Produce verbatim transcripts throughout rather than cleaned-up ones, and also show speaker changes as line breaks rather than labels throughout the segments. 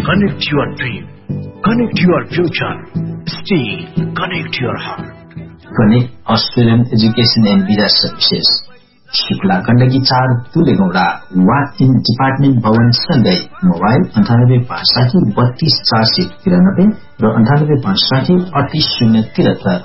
Connect your dream. Connect your future. Steel. Connect your heart.
Connect Australian Education and Visa Services. Shukla Gandaki चार तुलेगौडा what in department भवन सँगै mobile अन्ठानब्बे पाँच साठी बत्तीस चार सय तिरानब्बे र अन्ठानब्बे पाँच साठी अडतिस शून्य तिहत्तर।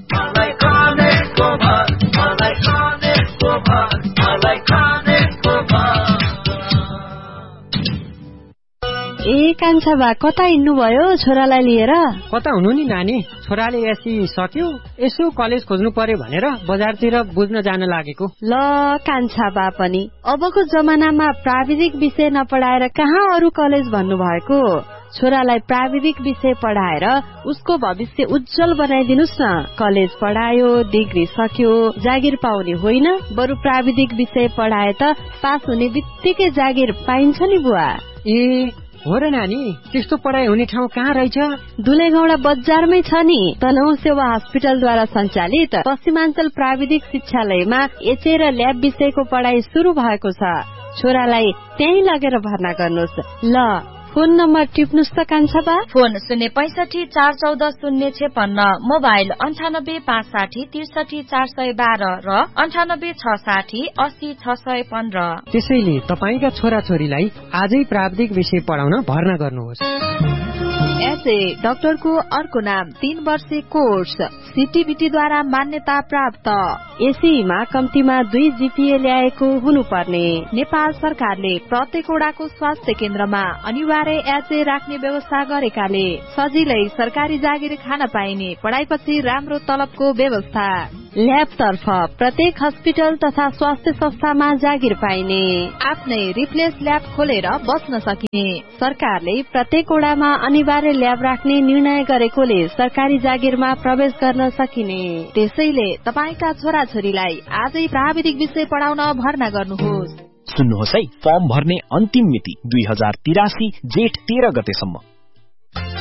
ए कान्छा बा कता हिँड्नुभयो छोरालाई लिएर?
कता हुनु नि नानी, छोराले एससी सक्यो, यसो कलेज खोज्नु पर्यो भनेर बजारतिर बुझ्न जान लागेको।
ल कान्छा बा पनि अबको जमानामा प्राविधिक विषय नपढाएर कहाँ अरू कलेज भन्नु भएको? छोरालाई प्राविधिक विषय पढाएर उसको भविष्य उज्जवल बनाइदिनुस् न। कलेज पढायो, डिग्री सक्यो, जागिर पाउने होइन, बरु प्राविधिक विषय पढाए त पास हुने बित्तिकै जागिर पाइन्छ नि बुवा।
ए हो र नानी, त्यस्तो पढाइ हुने ठाउँ कहाँ रहेछ?
दुलेगौडा बजारमै छ नि। तनहु सेवा हस्पिटलद्वारा सञ्चालित पश्चिमाञ्चल प्राविधिक शिक्षालयमा एचए र ल्याब विषयको पढाइ सुरु भएको छ। छोरालाई त्यही लगेर भर्ना गर्नुहोस्। ल फोन नम्बर टिप्नुस् त कान्छा बा।
फोन शून्य पैसठी चार चौध शून्य छेपन्न, मोबाइल अन्ठानब्बे पाँच साठी त्रिसठी चार सय बाह्र र अन्ठानब्बे छ साठी अस्सी छ सय पन्ध्र।
त्यसैले तपाईँका छोराछोरीलाई आजै प्राविधिक विषय पढाउन भर्ना गर्नुहोस्।
एसए डाक्टरको अर्को नाम तीन वर्षे कोर्स, सीटीबीटी द्वारा मान्यता प्राप्त।
एसीमा कम्तीमा दुई जीपीए ल्याएको हुनुपर्ने।
नेपाल सरकारले प्रत्येक वडाको स्वास्थ्य केन्द्रमा अनिवार्य एचए राख्ने व्यवस्था गरेकाले सजिलै सरकारी जागिर खान पाइने, पढाइपछि राम्रो तलबको व्यवस्था।
ल्याब तर्फ प्रत्येक हस्पिटल तथा स्वास्थ्य संस्थामा जागिर पाइने,
आफ्नै रिप्लेस ल्याब खोलेर बस्न सकिने।
सरकारले प्रत्येक वडामा अनिवार्य ल्याब राख्ने निर्णय गरेकोले सरकारी जागिरमा प्रवेश गर्न सकिने।
त्यसैले तपाईका छोराछोरीलाई आजै प्राविधिक विषय पढाउन भर्ना गर्नुहोस्।
सुन्नुहोस् है, फर्म भर्ने अन्तिम मिति दुई हजार तिरासी जेठ तेह्र गतेसम्म।